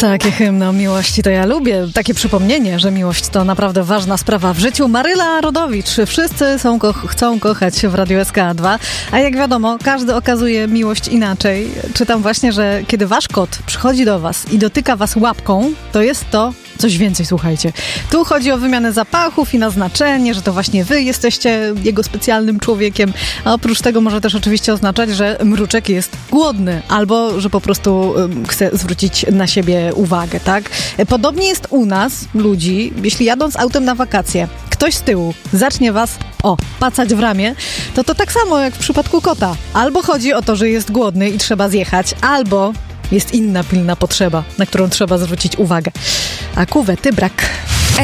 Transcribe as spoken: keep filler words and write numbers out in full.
Takie hymny o miłości to ja lubię. Takie przypomnienie, że miłość to naprawdę ważna sprawa w życiu. Maryla Rodowicz. Wszyscy są ko- chcą kochać w Radiu S K dwa. A jak wiadomo, każdy okazuje miłość inaczej. Czytam właśnie, że kiedy wasz kot przychodzi do was i dotyka was łapką, to jest to coś więcej, słuchajcie. Tu chodzi o wymianę zapachów i naznaczenie, że to właśnie wy jesteście jego specjalnym człowiekiem. A oprócz tego może też oczywiście oznaczać, że mruczek jest głodny albo, że po prostu um, chce zwrócić na siebie uwagę, tak? Podobnie jest u nas, ludzi, jeśli jadąc autem na wakacje, ktoś z tyłu zacznie was, o, pacać w ramię, to to tak samo jak w przypadku kota. Albo chodzi o to, że jest głodny i trzeba zjechać, albo jest inna pilna potrzeba, na którą trzeba zwrócić uwagę. A kuwety brak.